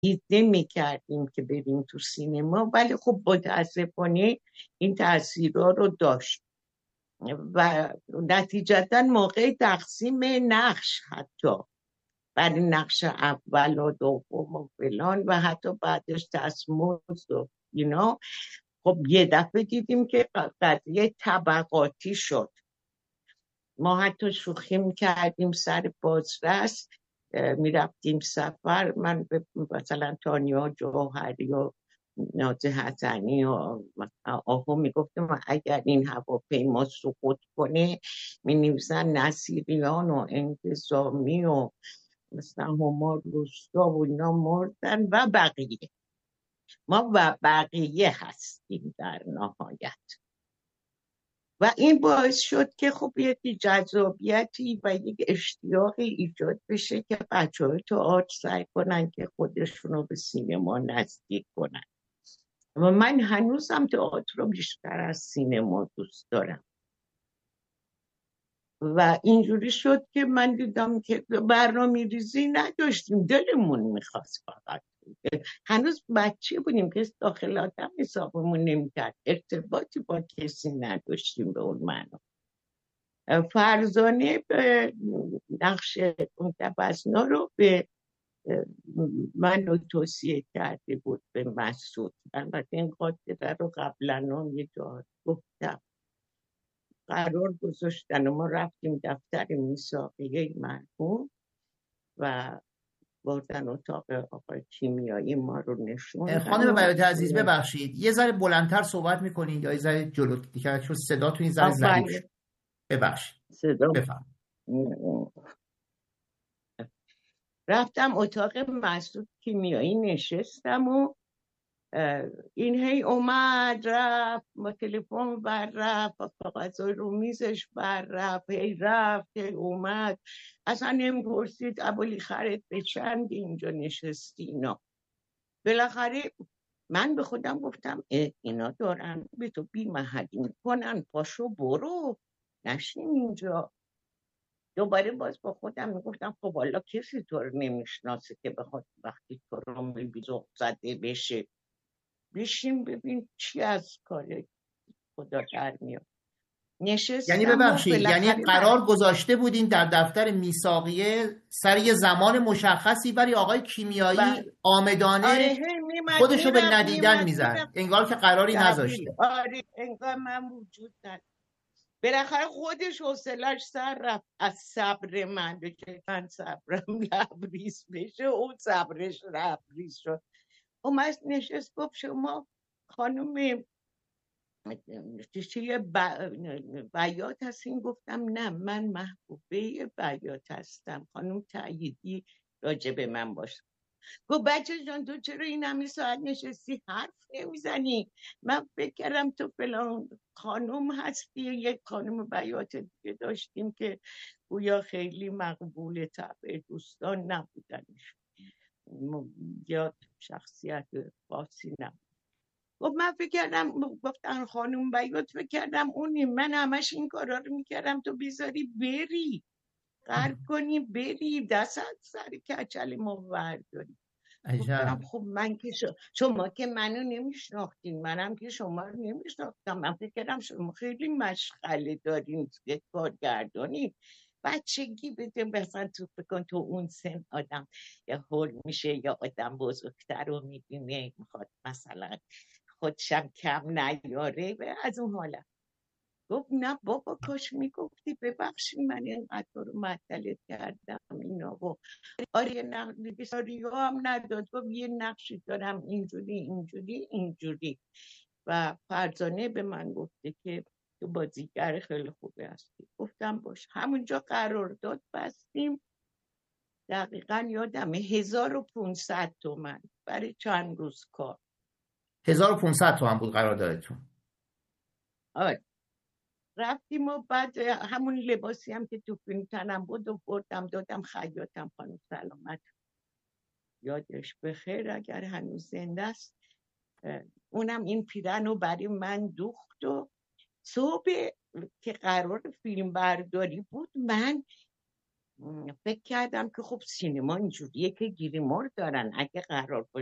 نمی‌کردیم که بریم تو سینما، ولی خب متاسفانه این تاثیرها رو داشت و نتیجتا موقع تقسیم نقش حتی برای نقش اول و دوم و فلان و حتی بعدش دستمزد و اینا، خب یه دفعه دیدیم که قضیه طبقاتی شد. ما حتی شوخی میکردیم سر بازرس میرفتیم سفر، من به مثلا تانیا جوهری و نازه حسنی و آهو میگفتم اگر این هواپیما سقوط کنه مینویسن نصیریان و انتظامی و مثلا همار روستا و اینا مردن و بقیه. ما و بقیه هستیم در نهایت. و این باعث شد که خب یک جذابیتی و یک اشتیاقی ایجاد بشه که بچه‌های تئاتر سعی کنن که خودشونو به سینما نزدیک کنن. و من هنوزم تئاتر رو بیشتر از سینما دوست دارم. و اینجوری شد که من دیدم که برنامه ریزی نداشتیم، دلمون میخواست فقط. هنوز بچه بودیم که داخل آدم حسابمون نمیکرد، ارتباطی با کسی نداشتیم به اون معنا. فرزانه به نقش اون تبسنا رو به من توصیه کرده بود به مسعود. البته این قاطره رو قبلا هم یه جا گفتم. قرار گذاشتن و ما رفتیم دفتر میثاقیه مرحوم و بردن اتاق آقای کیمیایی ما رو نشوندن. خانم بیات عزیز ببخشید یه ذره بلندتر صحبت میکنید یا یه ذره جلوتر، چون صداتون این ذره ضعیف شد. ببخشید. بفهم. رفتم اتاق مسعود کیمیایی نشستم و این هی اومد رفت، با تلفن بر رفت، با کاغذای رو میزش بر رفت، هی رفت هی اومد، اصلا نمیپرسید ابولی خرید به چند اینجا نشستی اینا. بالاخره من به خودم گفتم اینا دارن به تو بی محلی میکنن، پاشو برو نشین اینجا. دوباره باز با خودم میگفتم خب والا کسی تو رو نمیشناسه که بخواد وقتی تو رو میبی ذوق زده بشه، بشین ببین چی از کار خدا در میاد. نشستم. یعنی ببخشید یعنی قرار گذاشته بودین در دفتر میثاقیه سر یه زمان مشخصی، ولی آقای کیمیایی آمدانه خودشو به ندیدن میزد، انگار که قراری نذاشته. آره انگار من وجود ندارم. بالاخره خودش حوصله‌اش سر رفت از صبر من، که من صبرم لبریز بشه اون صبرش لبریز شد. اومد نشست گفت شما خانم چیه بیات هستین؟ گفتم نه من محبوبه بیات هستم، خانم تأییدی راجع به من باشه. گفت بچه جان تو چرا این همه ساعت نشستی حرف نمیزنی؟ من فکر کردم تو فلان خانم هستی. یک خانم بیات دیگه داشتیم که گویا خیلی مقبول طبع دوستان نبودنش یا شخصیت خاصی نبود. گفت من فکر کردم، گفتن خانم بیات فکر کردم اونی، من همش این کارا رو میکردم تو بیزاری بری قرب کنی بری دست سر کچل ما برداری. گفتم خب من که شما که منو نمیشناختین، منم که شما رو نمیشناختم. من فکر کردم شما خیلی مشغله دارین کارگردانی بچگی بده مثلا تو فکر تو اون سن آدم یا هول میشه یا آدم بزرگتر رو میبینه میخواد مثلا خودشم کم نیاره و از اون حالا. گفت نه بابا کاش میگفتی ببخشید من اینقدر رو معطلت کردم اینا. و آره نقشی هم نداد، گفت یه نقشی دارم اینجوری و فرزانه به من گفته که تو بازیگر خیلی خوبه هستی. گفتم باش. همونجا قرارداد بستیم، دقیقا یادمه 1500 تومن برای چند روز کار. 1500 تومن بود قراردادتون؟ آره. رفتیم و بعد همون لباسی هم که تو فیلم تنم بود و بردم دادم خیاطم، خانم سلامت یادش بخیر اگر هنوز زنده است، اونم این پیرن رو برای من دوخت. و صبح که قرار فیلم برداری بود من فکر کردم که خب سینما اینجوریه که گیریمور دارن، اگه قرار